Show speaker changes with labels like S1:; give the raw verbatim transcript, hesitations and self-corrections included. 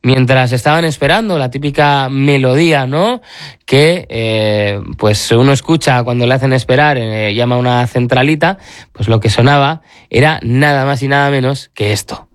S1: mientras estaban esperando la típica melodía, ¿no? Que eh, pues uno escucha cuando le hacen esperar, eh, llama a una centralita, pues lo que sonaba era nada más y nada menos que esto.